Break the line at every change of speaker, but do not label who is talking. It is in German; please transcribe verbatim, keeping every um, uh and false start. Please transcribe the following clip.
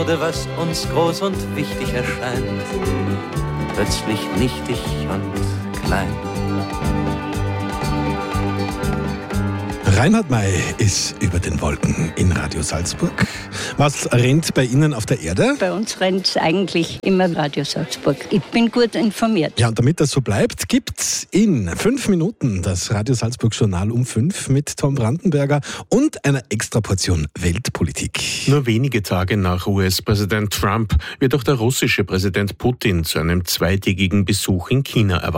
Oder was uns groß und wichtig erscheint, plötzlich nichtig und klein.
Reinhard May ist über den Wolken in Radio Salzburg. Was rennt bei Ihnen auf der Erde?
Bei uns rennt eigentlich immer Radio Salzburg. Ich bin gut informiert.
Ja, und damit das so bleibt, gibt's in fünf Minuten das Radio Salzburg Journal um fünf mit Tom Brandenberger und einer Extraportion Weltpolitik.
Nur wenige Tage nach U S-Präsident Trump wird auch der russische Präsident Putin zu einem zweitägigen Besuch in China erwartet.